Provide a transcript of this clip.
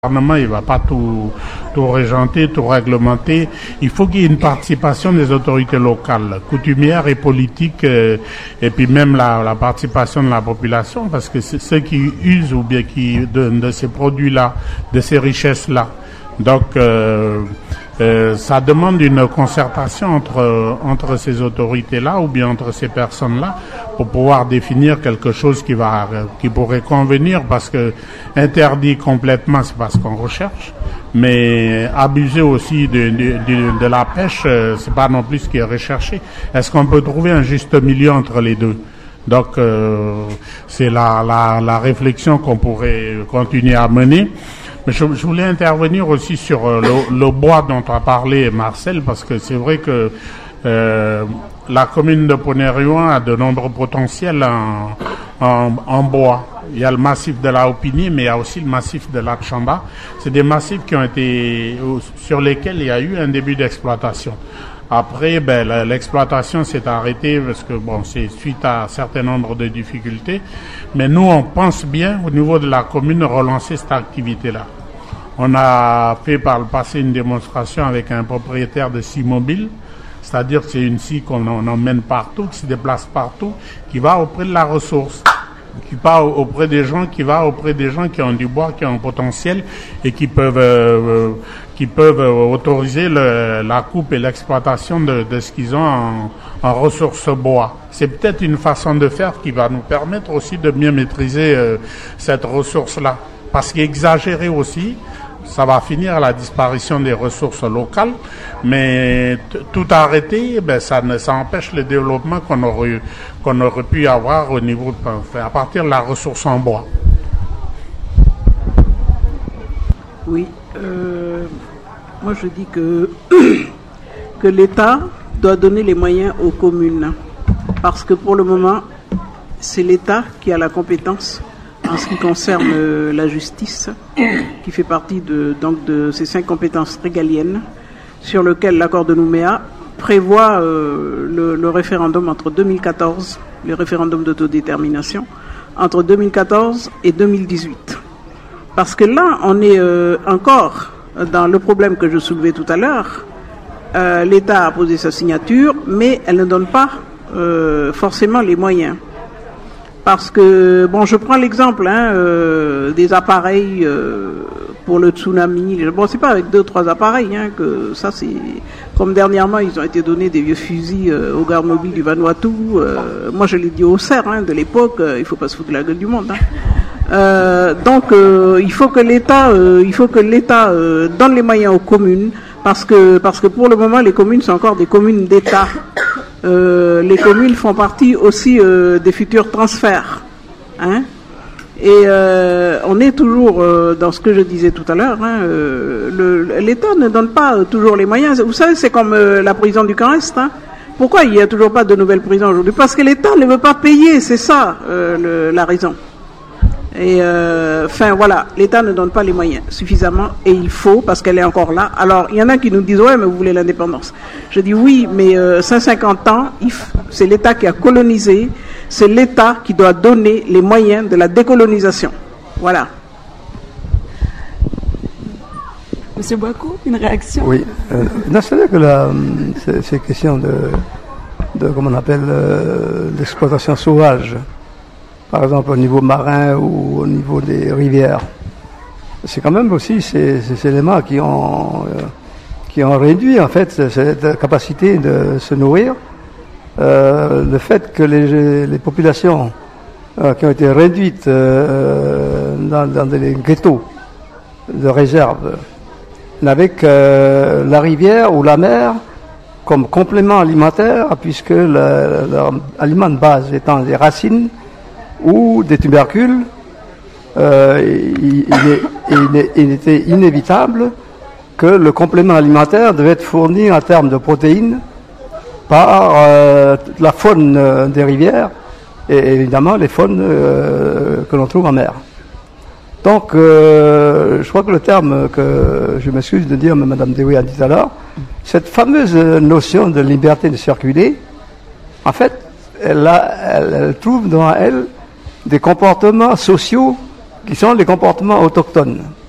gouvernement, il ne va pas tout régenter, tout réglementer. Il faut qu'il y ait une participation des autorités locales, coutumières et politiques, et puis même la participation de la population, parce que c'est ceux qui usent ou bien qui de ces produits-là, de ces richesses-là. Donc, ça demande une concertation entre ces autorités-là ou bien entre ces personnes-là pour pouvoir définir quelque chose qui pourrait convenir, parce que interdit complètement, c'est pas ce qu'on recherche, mais abuser aussi de la pêche, c'est pas non plus ce qui est recherché. Est-ce qu'on peut trouver un juste milieu entre les deux? Donc, c'est la réflexion qu'on pourrait continuer à mener. Mais je voulais intervenir aussi sur le bois dont a parlé Marcel, parce que c'est vrai que la commune de Poneriouan a de nombreux potentiels en bois. Il y a le massif de la Opini, mais il y a aussi le massif de la Chamba. C'est des massifs qui ont été sur lesquels il y a eu un début d'exploitation. Après, l'exploitation s'est arrêtée parce que c'est suite à un certain nombre de difficultés. Mais nous, on pense bien, au niveau de la commune, relancer cette activité-là. On a fait par le passé une démonstration avec un propriétaire de scie mobile, c'est-à-dire que c'est une scie qu'on emmène partout, qui se déplace partout, qui va auprès de la ressource, qui va auprès des gens qui ont du bois, qui ont un potentiel et qui peuvent autoriser la coupe et l'exploitation de ce qu'ils ont en ressources bois. C'est peut-être une façon de faire qui va nous permettre aussi de mieux maîtriser cette ressource-là. Parce qu'exagérer aussi, ça va finir à la disparition des ressources locales, mais tout arrêter, ça empêche le développement qu'on aurait pu avoir au niveau à partir de la ressource en bois. Oui, moi je dis que l'État doit donner les moyens aux communes, parce que pour le moment, c'est l'État qui a la compétence en ce qui concerne la justice, qui fait partie de ces 5 compétences régaliennes, sur lesquelles l'accord de Nouméa prévoit le référendum entre 2014, le référendum d'autodétermination, entre 2014 et 2018. Parce que là, on est encore dans le problème que je soulevais tout à l'heure. L'État a posé sa signature, mais elle ne donne pas forcément les moyens. Parce que, je prends l'exemple des appareils pour le tsunami. C'est pas avec 2-3 appareils que ça c'est... Comme dernièrement, ils ont été donnés des vieux fusils aux gardes mobiles du Vanuatu. Moi, je l'ai dit au CER de l'époque, il faut pas se foutre de la gueule du monde. Donc, il faut que l'État donne les moyens aux communes, parce que pour le moment, les communes sont encore des communes d'État. Les communes font partie aussi des futurs transferts. Et on est toujours dans ce que je disais tout à l'heure. L'État ne donne pas toujours les moyens. Vous savez, c'est comme la prison du Camp Est. Pourquoi il n'y a toujours pas de nouvelles prisons aujourd'hui? Parce que l'État ne veut pas payer, c'est ça la raison. Et voilà, l'État ne donne pas les moyens suffisamment, et il faut, parce qu'elle est encore là. Alors, il y en a qui nous disent, ouais, mais vous voulez l'indépendance. Je dis oui, mais 150 ans, c'est l'État qui a colonisé, c'est l'État qui doit donner les moyens de la décolonisation. Voilà. Monsieur Boakou, une réaction? Oui, c'est-à-dire que ces questions de comment on appelle, d'exploitation sauvage, par exemple au niveau marin ou au niveau des rivières, c'est quand même aussi ces éléments qui ont réduit en fait cette capacité de se nourrir. Le fait que les populations qui ont été réduites dans des ghettos de réserve, avec la rivière ou la mer comme complément alimentaire, puisque leur aliment de base étant des racines ou des tubercules, il était inévitable que le complément alimentaire devait être fourni en termes de protéines par la faune des rivières et évidemment les faunes que l'on trouve en mer. Donc, je crois que le terme que je m'excuse de dire, mais Mme Dewey a dit tout à l'heure, cette fameuse notion de liberté de circuler, en fait, elle trouve dans elle des comportements sociaux qui sont les comportements autochtones.